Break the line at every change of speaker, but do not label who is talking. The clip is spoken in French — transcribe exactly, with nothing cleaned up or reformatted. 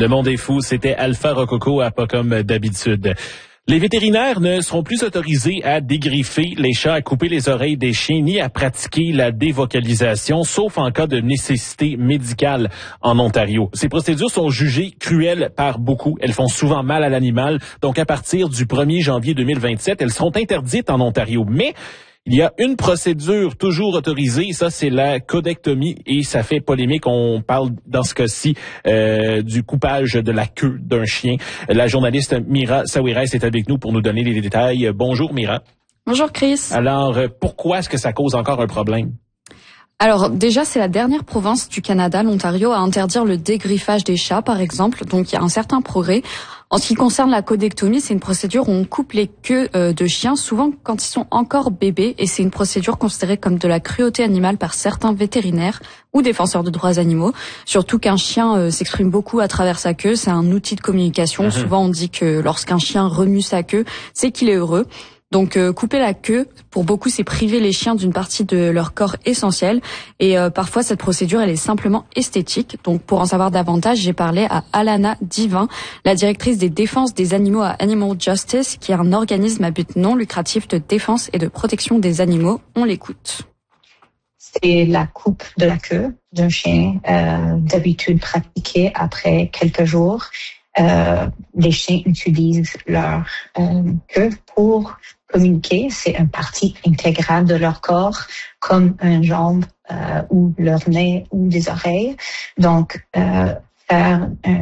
Le monde est fou, c'était Alpha Rococo à pas comme d'habitude. Les vétérinaires ne seront plus autorisés à dégriffer les chats, à couper les oreilles des chiens, ni à pratiquer la dévocalisation, sauf en cas de nécessité médicale en Ontario. Ces procédures sont jugées cruelles par beaucoup. Elles font souvent mal à l'animal. Donc, à partir du premier janvier deux mille vingt-sept, elles seront interdites en Ontario. Mais il y a une procédure toujours autorisée, ça c'est la codectomie, et ça fait polémique. On parle dans ce cas-ci euh, du coupage de la queue d'un chien. La journaliste Mira Sawiris est avec nous pour nous donner les détails. Bonjour Mira.
Bonjour Chris.
Alors, pourquoi est-ce que ça cause encore un problème?
Alors déjà, c'est la dernière province du Canada, l'Ontario, à interdire le dégriffage des chats, par exemple. Donc il y a un certain progrès. En ce qui concerne la codectomie, c'est une procédure où on coupe les queues euh, de chiens, souvent quand ils sont encore bébés, et c'est une procédure considérée comme de la cruauté animale par certains vétérinaires ou défenseurs de droits animaux. Surtout qu'un chien euh, s'exprime beaucoup à travers sa queue, c'est un outil de communication. Mmh. Souvent on dit que lorsqu'un chien remue sa queue, c'est qu'il est heureux. Donc euh, couper la queue, pour beaucoup, c'est priver les chiens d'une partie de leur corps essentiel. Et euh, parfois, cette procédure, elle est simplement esthétique. Donc pour en savoir davantage, j'ai parlé à Alana Divin, la directrice des défenses des animaux à Animal Justice, qui est un organisme à but non lucratif de défense et de protection des animaux. On l'écoute.
C'est la coupe de la queue d'un chien, euh, d'habitude pratiquée après quelques jours. Euh, les chiens utilisent leur euh, queue pour communiquer. C'est une partie intégrale de leur corps, comme une jambe euh, ou leur nez ou des oreilles. Donc, euh, faire un